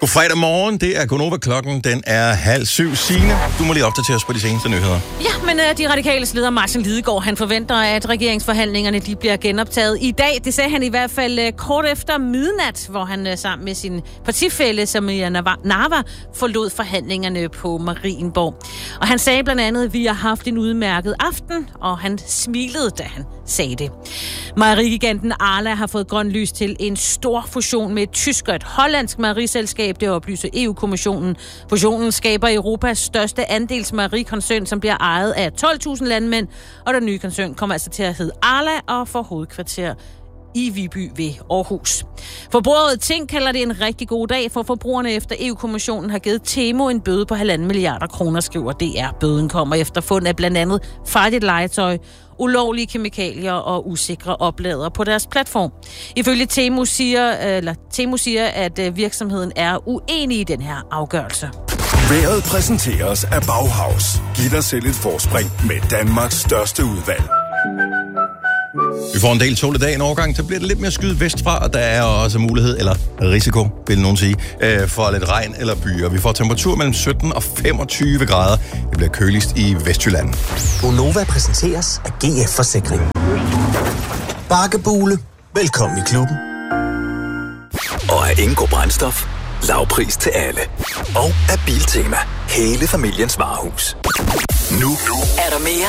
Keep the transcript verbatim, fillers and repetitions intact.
God fredag morgen, det er Gonova, klokken den er halv syv. Signe, du må lige opdatere os på de seneste nyheder. Ja, men uh, de radikale leder Martin Lidegaard, han forventer, at regeringsforhandlingerne de bliver genoptaget i dag. Det sagde han i hvert fald uh, kort efter midnat, hvor han uh, sammen med sin partifælle Samira Nawa forlod forhandlingerne på Marienborg. Og han sagde blandt andet, at vi har haft en udmærket aften, og han smilede, da han sagde det. Mejerigiganten Arla har fået grøn lys til en stor fusion med et tysk og et hollandsk mejeriselskab. Det oplyser E U-kommissionen. Fusionen skaber Europas største andelsmejerikoncern, som bliver ejet af tolv tusind landmænd, og den nye koncern kommer altså til at hedde Arla og får hovedkvarter i Viby ved Aarhus. Forbrugerrådet Ting kalder det en rigtig god dag for forbrugerne, efter E U-kommissionen har givet Temo en bøde på halvanden milliarder kroner, skriver D R. Bøden kommer efter fund af blandt andet farligt legetøj, ulovlige kemikalier og usikre opladere på deres platform. Ifølge Temo siger, eller Temo siger, at virksomheden er uenig i den her afgørelse. Været præsenteres af Bauhaus. Giv dig selv et forspring med Danmarks største udvalg. Vi får en del sol i dag. En overgang, så bliver det lidt mere skyet vestfra, og der er også mulighed, eller risiko, vil nogen sige, for lidt regn eller byer. Vi får temperatur mellem sytten og femogtyve grader. Det bliver køligst i Vestjylland. Gonova præsenteres af G F Forsikring. Bakkebule. Velkommen i klubben. Og af Ingo Brændstof. Lavpris til alle. Og af Biltema. Hele familiens varehus. Nu er der mere